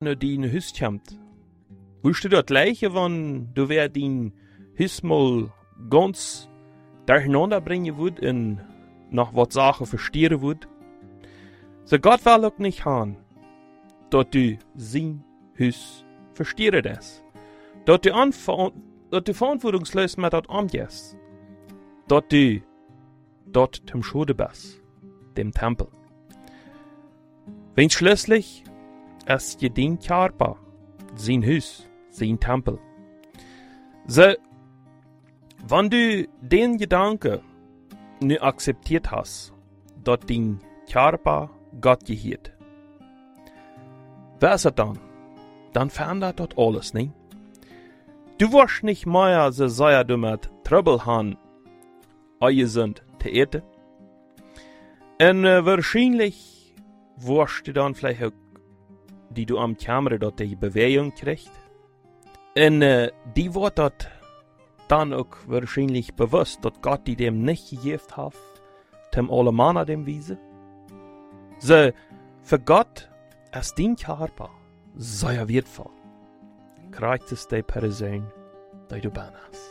naar die huis komt. Wist du dat gleiche, wann du wer die huis mal ganz durcheinander brengen would en nog wat Sachen verstehen would? So Gott will ook nicht haben, dat du sein Huis verstehen das. Dat du verantwortungslos mit dat umgehst. Dat du dort zum Schode bist, dem Tempel. Wenn schließlich es je dein Körper, sein Haus, sein Tempel. So, wenn du den Gedanke nicht akzeptiert hast, dass dein Körper Gott gehört, wer ist es dann? Dann verändert das alles, nicht? Du wirst nicht mehr so sehr du mit Trouble haben, euer sind zu eten. Und wahrscheinlich wirst du dann vielleicht auch, die du am Kamera dort die Bewegung kriegst. Und die wird dort dann auch wahrscheinlich bewusst, dass Gott die dem nicht gegeben hat, dem alle Männer dem Wiese. So, für Gott ist dein Körper sehr wertvoll. Kriegt es die Person, die du bin hast.